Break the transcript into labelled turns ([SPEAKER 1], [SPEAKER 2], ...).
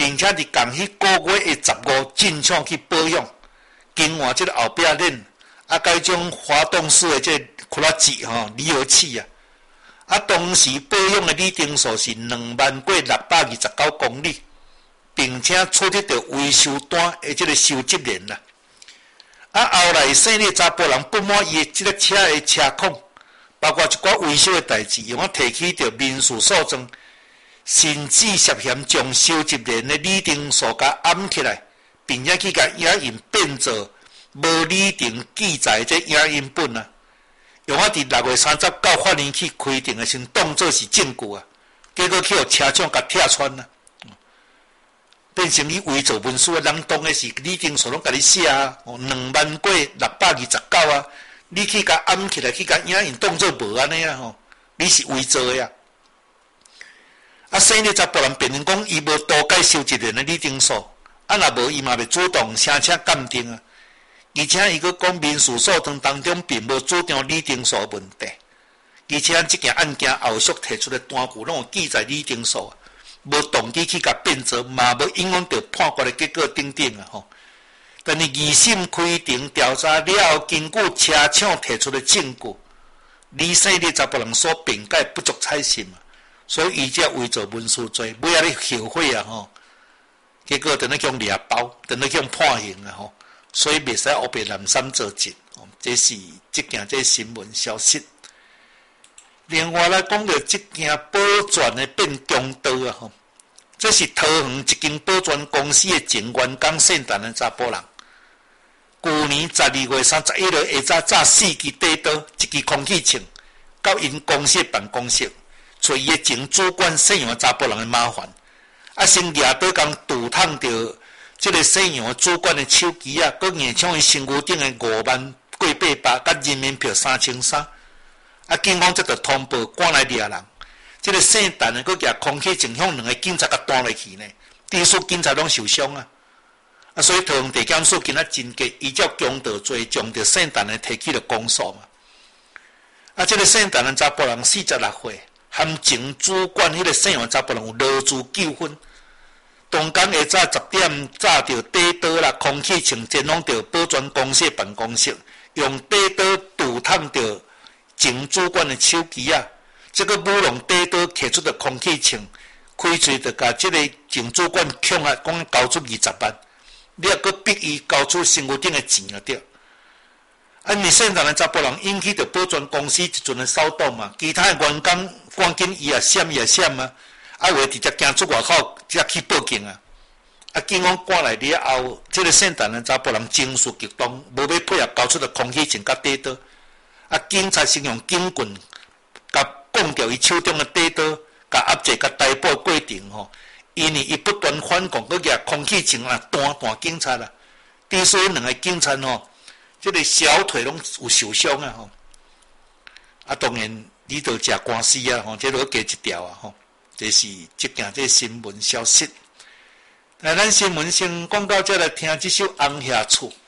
[SPEAKER 1] 并且伫共迄个月的15进厂去保养，更换即个后壁链，啊，甲迄种滑动式的即个窟窿机离合器啊，啊，当时保养的里程数是2万过629公里，并且取得着维修单的即个收集人啦。啊，后来姓李查甫人不满伊的即个车的车况，包括一寡维修的代志，用啊提起着民事诉讼，甚至涉嫌将收集人的里程数甲按起来，并且去甲影印变做无里程记载的这影印本啊，用啊伫6月39法院去开庭的时候当作是证据啊，结果去互车厂甲拆穿啊，变成你伪造文书的人当的是里程数拢甲你写啊，2万过629啊，你去甲按起来去甲影印当作无安尼啊吼，你是伪造的啊。啊，生日查甫人辩论讲伊无多解收集人的里程数，啊，若无伊嘛袂主动申请鉴定啊。而且伊佫讲民事诉讼当中并无主张里程数问题，而且即件案件后续提出的单据拢有记载里程数，无动机去甲变造，嘛无影响到判决的结果等等啊吼。但是二审开庭调查了后，根据车厂提出的证据，李姓的查甫人所辩解不足采信嘛。所以伊才伪造文书罪，尾仔咧后悔啊吼，结果等咧向掠包，等咧向判刑啊吼，所以袂使黑白蓝三做证，这是即件这新闻消息。另外来讲到即件保全的变强盗啊吼，这是桃园一间保全公司的前员工姓陈的查甫人，去年12月31日下早4支短刀，1支空气枪，到因公司办公室。找伊的前主管姓杨的查甫人的麻烦，啊，先举刀共堵烫着即个姓杨的主管的手机啊，佮硬抢伊身躯顶的5万过800，甲人民票3300，啊，警方则着通报赶来抓人。即个姓陈的佮举空气枪向2个警察甲弹落去呢，第数警察拢受伤啊，啊，所以桃园地检署今仔真急，依照强盗罪将着姓陈的提起了公诉嘛。啊，即个姓陈的查甫人46岁。含前主管迄个姓杨查甫人有劳资纠纷，当天下早10点炸着短刀啦、空气枪前往着保全公司办公室，用短刀堵烫着前主管的手机啊，这个舞弄短刀摕出的空气枪，开喙着甲这个前主管恐吓，讲交出20万，你还佫逼伊交出身躯顶的钱就对。啊，你现场的查甫人引起着保全公司一阵的骚动嘛，其他的员工赶紧伊也闪啊，啊，有的直接行出外口，直接去报警啊。啊，警方赶来了后，这个现场的查甫人情绪激动，无要配合交出的空气枪甲短刀，啊，警察先用警棍甲绑掉伊手中的短刀，甲压制甲逮捕过程吼，因为伊不断反抗，佮举空气枪啊弹警察啦，第数2个警察吼。这个小腿拢有受伤啊吼，啊当然你着食官司啊吼，这落加一条啊吼，这是即件这新闻消息。咱新闻先讲到这来听这首《红霞厝》。